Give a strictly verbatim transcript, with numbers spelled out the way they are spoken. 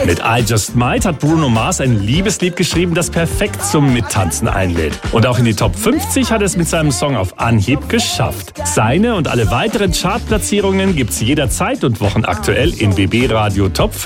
Mit I Just Might hat Bruno Mars ein Liebeslied geschrieben, das perfekt zum Mittanzen einlädt. Und auch in die Top fünfzig hat es mit seinem Song auf Anhieb geschafft. Seine und alle weiteren Chartplatzierungen gibt's jederzeit und wochenaktuell in B B Radio Top fünfzig.